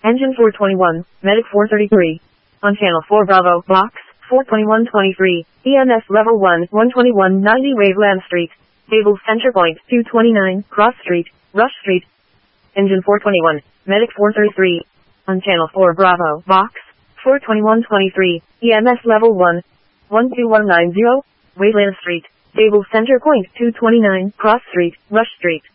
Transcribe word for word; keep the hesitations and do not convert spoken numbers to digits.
Engine four twenty-one, Medic four thirty-three. On channel four Bravo, box, four twenty-one twenty-three, E M S level one, one twenty-one ninety Waveland Street. Cable center point, two twenty-nine, Cross Street, Rush Street. Engine four twenty-one, Medic four thirty-three. On channel four Bravo, box, four twenty-one twenty-three, E M S level one, one two one nine zero, Waveland Street. Cable center point, two twenty-nine, Cross Street, Rush Street.